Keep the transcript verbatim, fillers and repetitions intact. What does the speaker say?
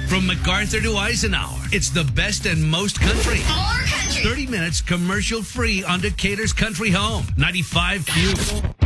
From MacArthur to Eisenhower, it's the best and most country. More country. thirty minutes commercial free on Decatur's Country Home, ninety-five Q.